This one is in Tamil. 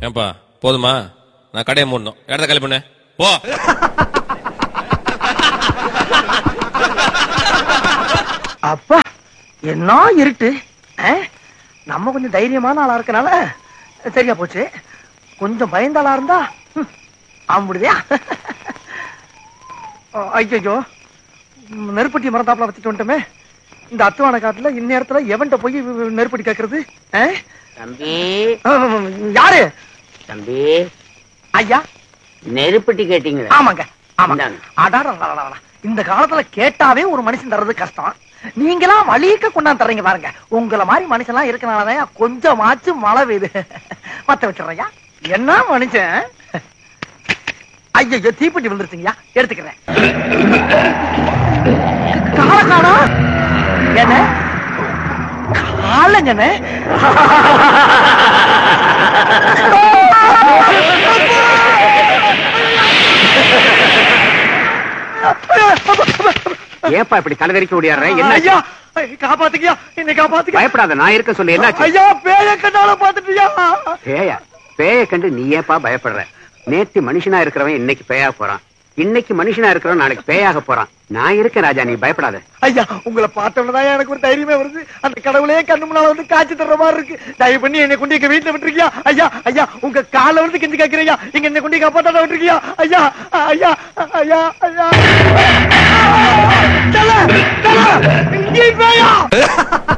ஏன்பா போதுமா? நான் கடையை மூடணும். இடத்த காலி பண்ணு போ. அப்பா என்ன இருட்டு. நம்ம கொஞ்சம் தைரியமான ஆளா இருக்கனால சரியா போச்சு. கொஞ்சம் பயந்த ஆளா இருந்தா ஆம்பிடுதியா? ஐயோ, நெருப்பட்டி மரத்தாப்புல வச்சுட்டு வந்துட்டோமே. இந்த அத்துவான காட்டுல இந்நேரத்துல எவன்ட்ட போய் நெருப்பட்டி கேக்குறது? தம்பி யாரு? தம்பி ஐயா நெருப்பட்டி கேட்டீங்களா? ஆமாங்க ஆமாங்க. அடாடா, இந்த காலத்துல கேட்டாவே ஒரு மனுஷன் தர்றது கஷ்டம். நீங்களாம் வலிக்க கொண்டாந்து தர்றீங்க பாருங்க. உங்களை மாதிரி மனுஷன் எல்லாம் இருக்கனாலதான் கொஞ்சமாச்சும் மழை பெய்யுது. மத்த வச்சிடறையா என்ன மனுஷன். ஐயோ, தீப்பெட்டி விழுந்துருச்சுங்கய்யா, எடுத்துக்கிறேன். காலக்கானா என்ன காலங்கண்ண? ஏப்பா இப்படி தலைவரிக்க ஓடியாடுற? என்ன ஐயா, காப்பாத்துக்கியா, என்னை காப்பாத்துக்க. பயப்படாத, நான் இருக்க சொல்லு. என்ன ஐயா, பேய கண்டால பாத்துட்டியா? பேயா? பேய கண்டு நீ ஏப்பா பயப்படுற? நேத்து மனுஷனா இருக்கிறவன் இன்னைக்கு பேயா போறான், இன்னைக்கு மனுஷனா இருக்கிறவன் நாளைக்கு பேயாக போறான். நான் இருக்கேன் ராஜா, நீ பயப்படாத. ஐயா, உங்களை பார்த்தவனதான் எனக்கு ஒரு தைரியமே வருது. அந்த கடவுளே கண்ணு முன்னால வந்து காய்ச்சி தர்ற மாதிரி இருக்கு. தயவு பண்ணி என்னை கொண்டு எங்க வீட்டுல விட்டுருக்கியா? ஐயா ஐயா, உங்க கால வந்து கெஞ்சி கேட்கிறியா? இங்க என்னை கொண்டு காப்பாத்தாட விட்டுருக்கியா? ஐயா ஐயா ஐயா ஐயா, இங்கே பேயா.